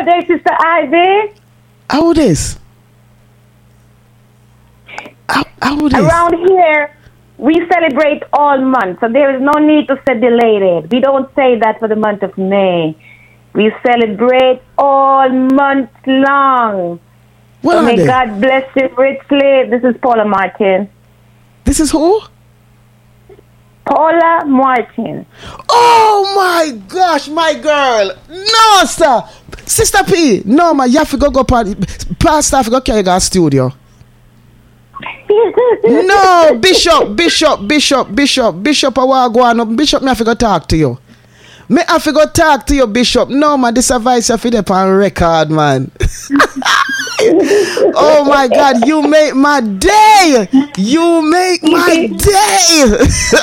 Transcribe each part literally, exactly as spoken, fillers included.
birthday, Sister Ivy. How old is? How, how old is? Around here, we celebrate all months, so there is no need to say belated. We don't say that for the month of May. We celebrate all month long. What so are may they? God bless you richly. This is Paula Martin. This is who? Paula Martin. Oh my gosh, my girl. No, sir. Sister P. No, man. You have to go go party. Pastor, have to go carry go studio. No, Bishop, Bishop, Bishop, Bishop, Bishop, I want to go on. Bishop, me have to go talk to you. Me have to go talk to you, Bishop. No, man, this advice you have to on record, man. Oh my God, you make my day. You make my day.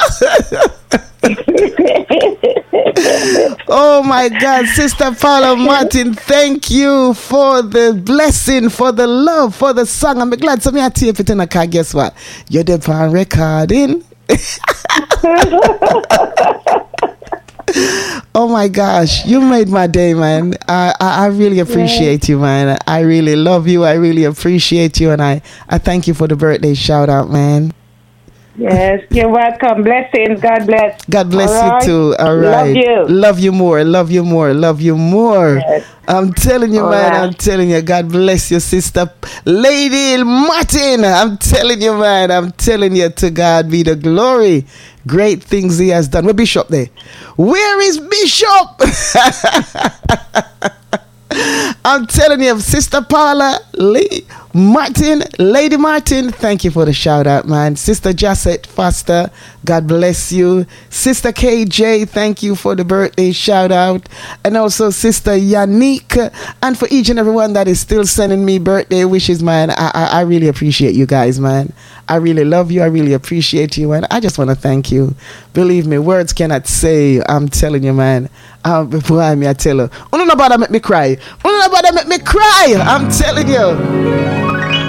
Oh my God, Sister Paula Martin, thank you for the blessing, for the love, for the song. I'm glad somebody had tape it in a car. Guess what? You're the pan recording. Oh my gosh, you made my day, man. I, I, I really appreciate you, man. I really love you. I really appreciate you, and I, I thank you for the birthday shout out, man. Yes, you're welcome. Blessings. God bless. God bless All right? you too. All right. Love you. Love you more. Love you more. Love you more. Yes. I'm telling you, All man. right. I'm telling you. God bless you, Sister Lady Martin. I'm telling you, man. I'm telling you, to God be the glory. Great things he has done. Where Bishop there? Where is Bishop? I'm telling you, Sister Paula Lee Martin, Lady Martin, thank you for the shout out, man. Sister Jacet Foster, God bless you. Sister K J, thank you for the birthday shout out. And also Sister Yannick, and for each and everyone that is still sending me birthday wishes, man. I, I, I really appreciate you guys, man. I really love you. I really appreciate you, and I just want to thank you. Believe me, words cannot say. I'm telling you, man. Um, before I me, I tell you, oh no, nobody make me cry. Oh no, nobody make me cry. I'm telling you.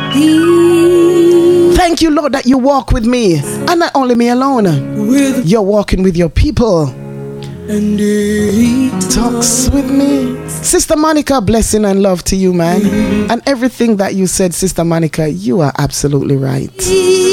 Thank you, Lord, that you walk with me, and not only me alone. You're walking with your people. And he talks with me. Sister Monica, blessing and love to you, man. And everything that you said, Sister Monica, you are absolutely right.